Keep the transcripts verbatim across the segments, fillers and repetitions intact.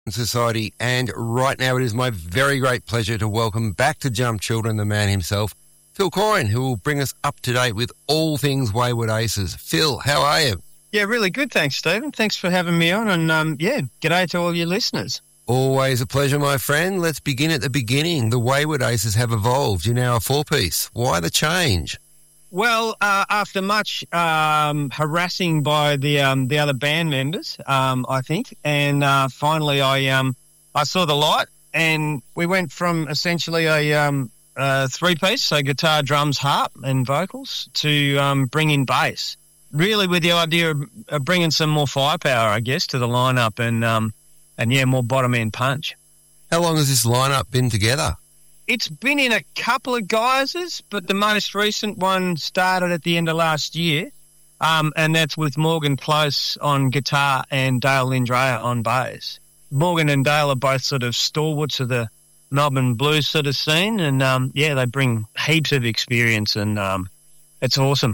Society, and right now it is my very great pleasure to welcome back to Jump Children the man himself, Phil Coyne, who will bring us up to date with all things Wayward Aces. Phil, how are you? Yeah, really good, thanks, Stephen. Thanks for having me on, and um, yeah, g'day to all your listeners. Always a pleasure, my friend. Let's begin at the beginning. The Wayward Aces have evolved. You're now a four-piece. Why the change? Well, uh, after much um, harassing by the um, the other band members, um, I think, and uh, finally I um, I saw the light, and we went from essentially a um, uh, three-piece, so guitar, drums, harp, and vocals, to um, bring in bass. Really, with the idea of, of bringing some more firepower, I guess, to the lineup, and um, and yeah, more bottom end punch. How long has this lineup been together? It's been in a couple of guises, but the most recent one started at the end of last year, um, and that's with Morgan Close on guitar and Dale Lindrea on bass. Morgan and Dale are both sort of stalwarts of the Melbourne blues sort of scene, and um, yeah, they bring heaps of experience, and um, it's awesome.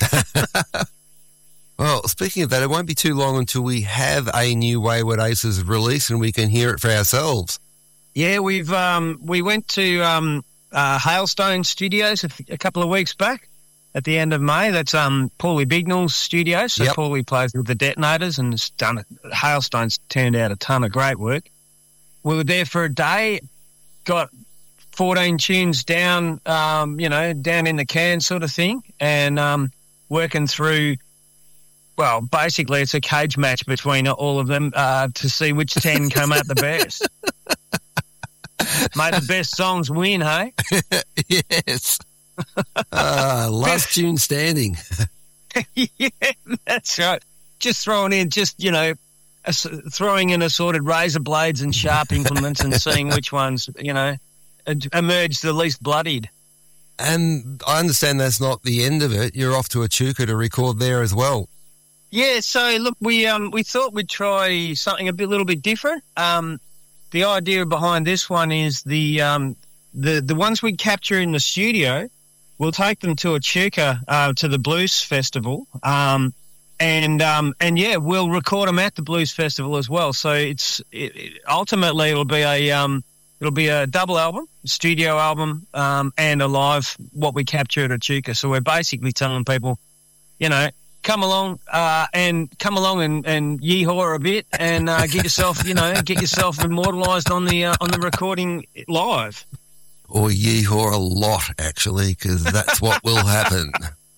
Well, speaking of that, it won't be too long until we have a new Wayward Aces release and we can hear it for ourselves. Yeah, we've um, we went to um, uh, Hailstone Studios a, a couple of weeks back at the end of May. That's um, Paulie Bignell's studio. So yep. Paulie plays with the Detonators, and has done a, Hailstone's turned out a ton of great work. We were there for a day, got fourteen tunes down, um, you know, down in the can sort of thing, and um, working through. Well, basically, it's a cage match between all of them uh, to see which ten come out the best. Mate, the best songs win, hey? Yes. uh, last tune standing. Yeah, that's right. Just throwing in, just, you know, a, throwing in assorted razor blades and sharp implements and seeing which ones, you know, emerge the least bloodied. And I understand that's not the end of it. You're off to Echuca to record there as well. Yeah, so look, we um we thought we'd try something a bit, little bit different. Um, the idea behind this one is the um the the ones we capture in the studio, we'll take them to Echuca uh, to the Blues Festival. Um, and um and yeah, we'll record them at the Blues Festival as well. So it's it, it, ultimately it'll be a um it'll be a double album, studio album, um and a live what we capture at Echuca. So we're basically telling people, you know. Come along uh, and come along and, and yee-haw a bit and uh, get yourself, you know, get yourself immortalised on the uh, on the recording live. Or yee-haw a lot, actually, because that's what will happen.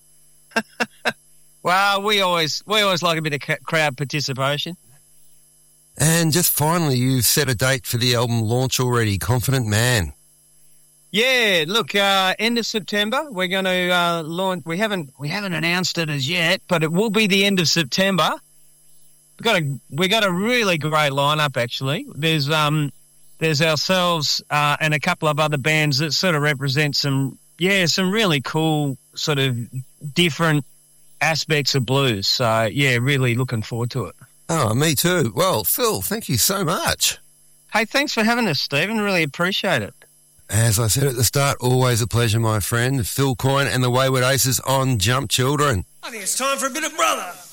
Well, we always we always like a bit of crowd participation. And just finally, you've set a date for the album launch already. Confident Man. Yeah, look, uh, end of September, we're going to uh, launch. We haven't we haven't announced it as yet, but it will be the end of September. We've got a we got a really great lineup actually. There's um there's ourselves uh, and a couple of other bands that sort of represent some yeah some really cool sort of different aspects of blues. So yeah, really looking forward to it. Oh, me too. Well, Phil, thank you so much. Hey, thanks for having us, Stephen. Really appreciate it. As I said at the start, always a pleasure, my friend. Phil Coyne and the Wayward Aces on Jump Children. I think it's time for a bit of brother.